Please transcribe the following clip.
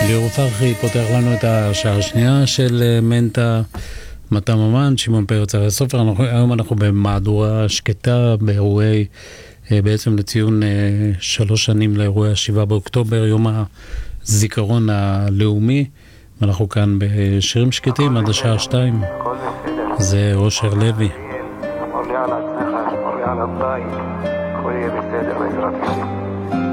ליאור פרחי פותח לנו את השעה השנייה של מנטה מטה ממן, שמעון פרץ הרי סופר. היום אנחנו במהדורה שקטה באירועי, בעצם לציון 3 שנים לאירועי 7 באוקטובר, יום הזיכרון הלאומי. ואנחנו כאן בשירים שקטים עד השעה 2. זה אושר לוי. שמור לי על עצמך, שמור לי על הבית, הכל יהיה בסדר בעזרת השם.